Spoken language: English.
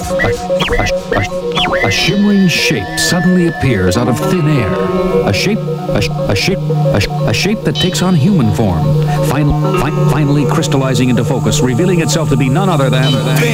A shimmering shape suddenly appears out of thin air. A shape that takes on human form, finally crystallizing into focus, revealing itself to be none other than